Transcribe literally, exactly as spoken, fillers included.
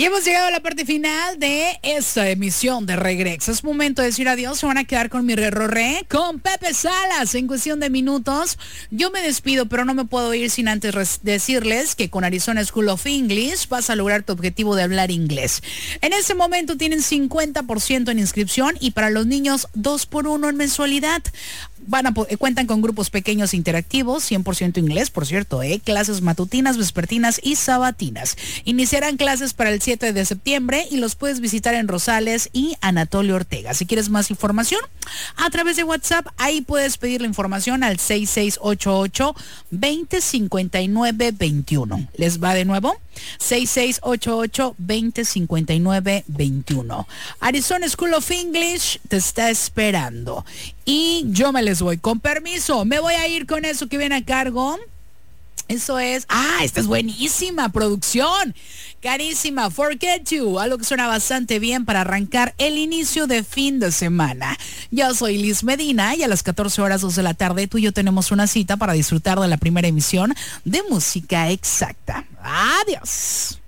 Y hemos llegado a la parte final de esta emisión de Regrex. Es momento de decir adiós. Se van a quedar con mi re-ro-re, con Pepe Salas en cuestión de minutos. Yo me despido, pero no me puedo ir sin antes decirles que con Arizona School of English vas a lograr tu objetivo de hablar inglés. En este momento tienen cincuenta por ciento en inscripción y para los niños dos por uno en mensualidad. Van a, cuentan con grupos pequeños interactivos, cien por ciento inglés, por cierto, ¿eh? Clases matutinas, vespertinas y sabatinas. Iniciarán clases para el siete de septiembre y los puedes visitar en Rosales y Anatolio Ortega. Si quieres más información, a través de WhatsApp, ahí puedes pedir la información al seis seis ocho ocho, dos cero cinco nueve dos uno. ¿Les va de nuevo? seis seis ocho ocho, dos cero cinco nueve dos uno. Arizona School of English te está esperando. Y yo me les voy. Con permiso, me voy a ir con eso que viene a cargo. Eso es... Ah, esta es buenísima producción. Carísima, Forget You. Algo que suena bastante bien para arrancar el inicio de fin de semana. Yo soy Liz Medina y a las catorce horas dos de la tarde tú y yo tenemos una cita para disfrutar de la primera emisión de Música Exacta. Adiós.